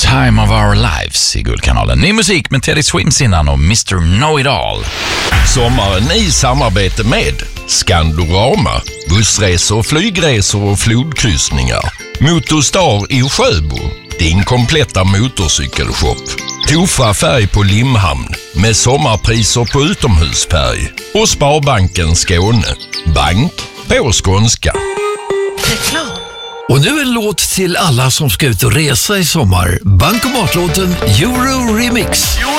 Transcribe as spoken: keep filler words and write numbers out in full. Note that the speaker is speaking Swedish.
Time of Our Lives i Guldkanalen. Ny musik med Teddy Swims innan och mister Know-It-All. Sommaren i samarbete med Skandorama, bussresor, flygresor och flodkryssningar. Motorstar i Sjöbo, din kompletta motorcykelshop. Tofa färg på Limhamn med sommarpriser på utomhusfärg. Och Sparbanken Skåne, bank på skånska. Reklam. Och nu en låt till alla som ska ut och resa i sommar. Bankomatlåten Euro Remix.